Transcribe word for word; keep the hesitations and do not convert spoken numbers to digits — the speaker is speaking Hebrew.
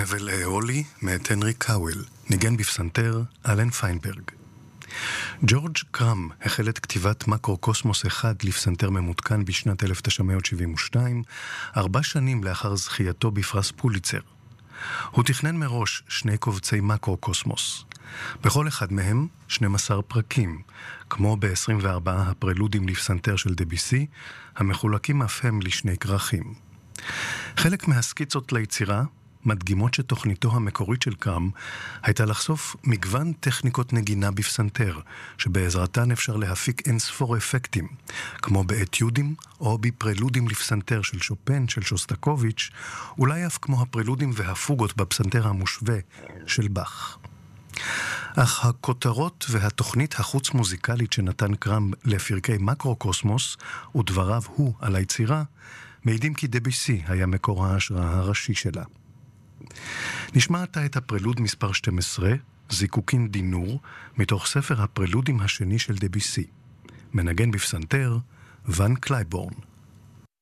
הבל אהולי מאת הנרי קאוול, ניגן בפסנתר אלן פיינברג. ג'ורג' קראם החל את כתיבת מקרוקוסמוס אחד לפסנתר ממותקן בשנת אלף תשע מאות שבעים ושתיים, ארבע שנים לאחר זכייתו בפרס פוליצר. הוא תכנן מראש שני קובצי מקרוקוסמוס. בכל אחד מהם שנים עשר פרקים, כמו ב-עשרים וארבעה הפרלודים לפסנתר של דביסי, המחולקים אף הם לשני כרכים. חלק מהסקיצות ליצירה מדגימות שתוכניתו המקורית של קראם הייתה לחשוף מגוון טכניקות נגינה בפסנתר, שבעזרתן אפשר להפיק אין ספור אפקטים, כמו באתיודים או בפרלודים לפסנתר של שופן, של שוסטקוביץ', אולי אף כמו הפרלודים והפוגות בפסנתר המושווה של באך. אך הכותרות והתוכנית החוץ מוזיקלית שנתן קראם לפרקי מקרוקוסמוס ודבריו הוא על היצירה, מעידים כי דביסי היה מקור ההשראה הראשי שלה. נשמע עתה את הפרלוד מספר שתים עשרה, זיקוקין דינור, מתוך ספר הפרלודים השני של דביסי. מנגן בפסנתר, ון קלייבורן.